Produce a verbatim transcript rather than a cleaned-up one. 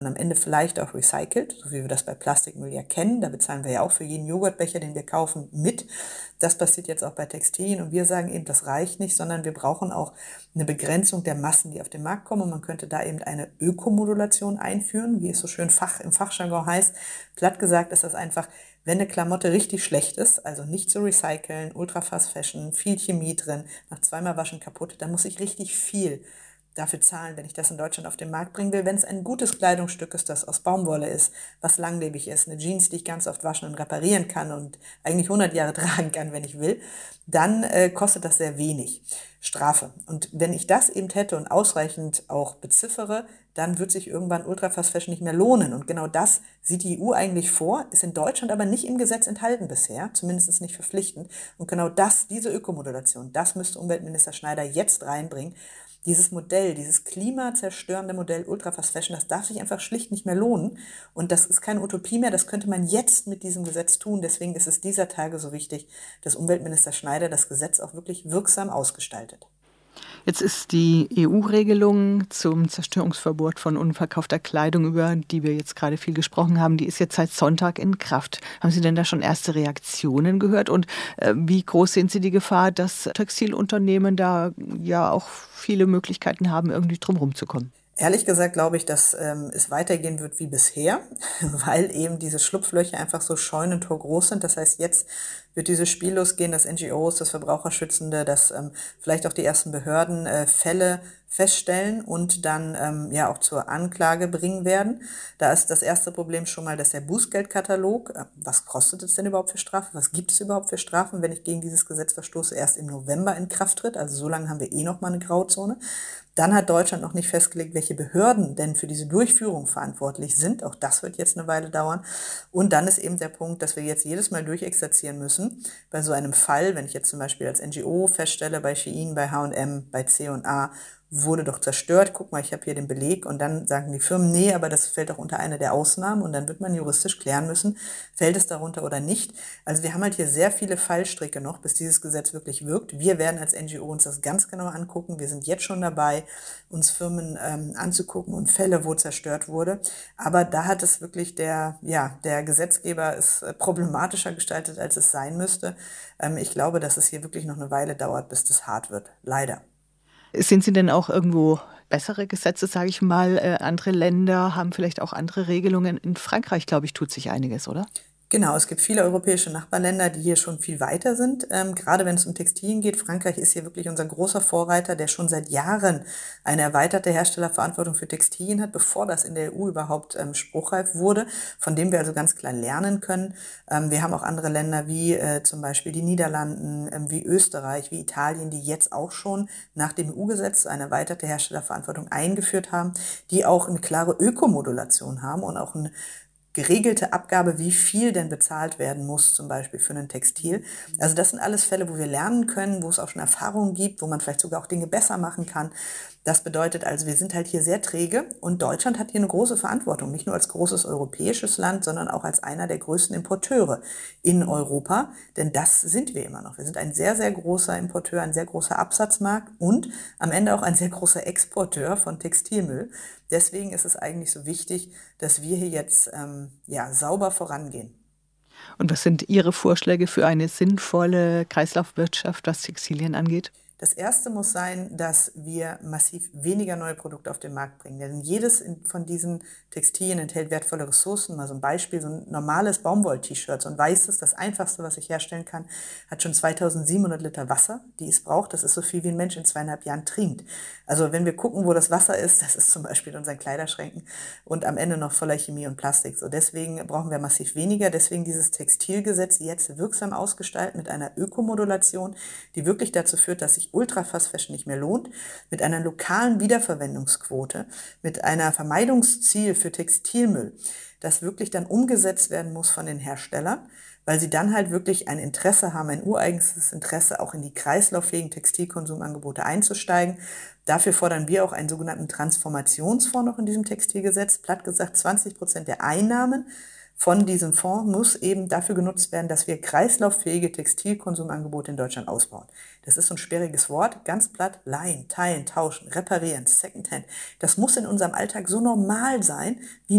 und am Ende vielleicht auch recycelt, so wie wir das bei Plastikmüll ja kennen. Da bezahlen wir ja auch für jeden Joghurtbecher, den wir kaufen, mit. Das passiert jetzt auch bei Textilien und wir sagen eben, das reicht nicht, sondern wir brauchen auch eine Begrenzung der Massen, die auf den Markt kommen und man könnte da eben eine Ökomodulation einführen, wie es so schön Fach, im Fachjargon heißt. Platt gesagt ist das einfach, wenn eine Klamotte richtig schlecht ist, also nicht zu recyceln, ultra-fast Fashion, viel Chemie drin, nach zweimal Waschen kaputt, dann muss ich richtig viel dafür zahlen, wenn ich das in Deutschland auf den Markt bringen will. Wenn es ein gutes Kleidungsstück ist, das aus Baumwolle ist, was langlebig ist, eine Jeans, die ich ganz oft waschen und reparieren kann und eigentlich hundert Jahre tragen kann, wenn ich will, dann äh, kostet das sehr wenig Strafe. Und wenn ich das eben hätte und ausreichend auch beziffere, dann wird sich irgendwann Ultra-Fast Fashion nicht mehr lohnen. Und genau das sieht die E U eigentlich vor, ist in Deutschland aber nicht im Gesetz enthalten bisher, zumindest nicht verpflichtend. Und genau das, diese Ökomodulation, das müsste Umweltminister Schneider jetzt reinbringen. Dieses Modell, dieses klimazerstörende Modell Ultra-Fast Fashion, das darf sich einfach schlicht nicht mehr lohnen. Und das ist keine Utopie mehr, das könnte man jetzt mit diesem Gesetz tun. Deswegen ist es dieser Tage so wichtig, dass Umweltminister Schneider das Gesetz auch wirklich wirksam ausgestaltet. Jetzt ist die E U-Regelung zum Zerstörungsverbot von unverkaufter Kleidung, über die wir jetzt gerade viel gesprochen haben, die ist jetzt seit Sonntag in Kraft. Haben Sie denn da schon erste Reaktionen gehört? Und äh, wie groß sehen Sie die Gefahr, dass Textilunternehmen da ja auch viele Möglichkeiten haben, irgendwie drumherum zu kommen? Ehrlich gesagt glaube ich, dass ähm, es weitergehen wird wie bisher, weil eben diese Schlupflöcher einfach so scheunentorgroß sind. Das heißt, jetzt wird dieses Spiel losgehen, dass N G Os, das Verbraucherschützende, dass ähm, vielleicht auch die ersten Behörden äh, Fälle feststellen und dann ähm, ja auch zur Anklage bringen werden. Da ist das erste Problem schon mal, dass der Bußgeldkatalog, äh, was kostet es denn überhaupt für Strafen? Was gibt es überhaupt für Strafen, wenn ich gegen dieses Gesetz verstoße, erst im November in Kraft tritt? Also so lange haben wir eh noch mal eine Grauzone. Dann hat Deutschland noch nicht festgelegt, welche Behörden denn für diese Durchführung verantwortlich sind. Auch das wird jetzt eine Weile dauern. Und dann ist eben der Punkt, dass wir jetzt jedes Mal durchexerzieren müssen. Bei so einem Fall, wenn ich jetzt zum Beispiel als N G O feststelle, bei Shein, bei H und M, bei C und A, wurde doch zerstört, guck mal, ich habe hier den Beleg und dann sagen die Firmen, nee, aber das fällt doch unter eine der Ausnahmen und dann wird man juristisch klären müssen, fällt es darunter oder nicht. Also wir haben halt hier sehr viele Fallstricke noch, bis dieses Gesetz wirklich wirkt. Wir werden als N G O uns das ganz genau angucken. Wir sind jetzt schon dabei, uns Firmen ähm, anzugucken und Fälle, wo zerstört wurde. Aber da hat es wirklich der, ja, der Gesetzgeber ist äh, problematischer gestaltet, als es sein müsste. Ähm, ich glaube, dass es hier wirklich noch eine Weile dauert, bis das hart wird. Leider. Sind Sie denn auch irgendwo bessere Gesetze, sage ich mal? Äh, andere Länder haben vielleicht auch andere Regelungen. In Frankreich, glaube ich, tut sich einiges, oder? Genau, es gibt viele europäische Nachbarländer, die hier schon viel weiter sind. Ähm, gerade wenn es um Textilien geht, Frankreich ist hier wirklich unser großer Vorreiter, der schon seit Jahren eine erweiterte Herstellerverantwortung für Textilien hat, bevor das in der E U überhaupt ähm, spruchreif wurde, von dem wir also ganz klar lernen können. Ähm, wir haben auch andere Länder wie äh, zum Beispiel die Niederlanden, ähm, wie Österreich, wie Italien, die jetzt auch schon nach dem E U-Gesetz eine erweiterte Herstellerverantwortung eingeführt haben, die auch eine klare Ökomodulation haben und auch ein geregelte Abgabe, wie viel denn bezahlt werden muss, zum Beispiel für ein Textil. Also das sind alles Fälle, wo wir lernen können, wo es auch schon Erfahrungen gibt, wo man vielleicht sogar auch Dinge besser machen kann. Das bedeutet also, wir sind halt hier sehr träge und Deutschland hat hier eine große Verantwortung, nicht nur als großes europäisches Land, sondern auch als einer der größten Importeure in Europa, denn das sind wir immer noch. Wir sind ein sehr, sehr großer Importeur, ein sehr großer Absatzmarkt und am Ende auch ein sehr großer Exporteur von Textilmüll. Deswegen ist es eigentlich so wichtig, dass wir hier jetzt ähm, ja, sauber vorangehen. Und was sind Ihre Vorschläge für eine sinnvolle Kreislaufwirtschaft, was Textilien angeht? Das erste muss sein, dass wir massiv weniger neue Produkte auf den Markt bringen. Denn jedes von diesen Textilien enthält wertvolle Ressourcen. Mal so ein Beispiel, so ein normales Baumwoll-T-Shirt, so ein weißes, das einfachste, was ich herstellen kann, hat schon zweitausendsiebenhundert Liter Wasser, die es braucht. Das ist so viel, wie ein Mensch in zweieinhalb Jahren trinkt. Also wenn wir gucken, wo das Wasser ist, das ist zum Beispiel in unseren Kleiderschränken und am Ende noch voller Chemie und Plastik. So deswegen brauchen wir massiv weniger. Deswegen dieses Textilgesetz jetzt wirksam ausgestalten mit einer Ökomodulation, die wirklich dazu führt, dass sich Ultra-Fast Fashion nicht mehr lohnt, mit einer lokalen Wiederverwendungsquote, mit einer Vermeidungsziel für Textilmüll, das wirklich dann umgesetzt werden muss von den Herstellern, weil sie dann halt wirklich ein Interesse haben, ein ureigenes Interesse, auch in die kreislauffähigen Textilkonsumangebote einzusteigen. Dafür fordern wir auch einen sogenannten Transformationsfonds noch in diesem Textilgesetz. Platt gesagt, zwanzig Prozent der Einnahmen von diesem Fonds muss eben dafür genutzt werden, dass wir kreislauffähige Textilkonsumangebote in Deutschland ausbauen. Das ist so ein sperriges Wort, ganz platt, leihen, teilen, tauschen, reparieren, Secondhand. Das muss in unserem Alltag so normal sein, wie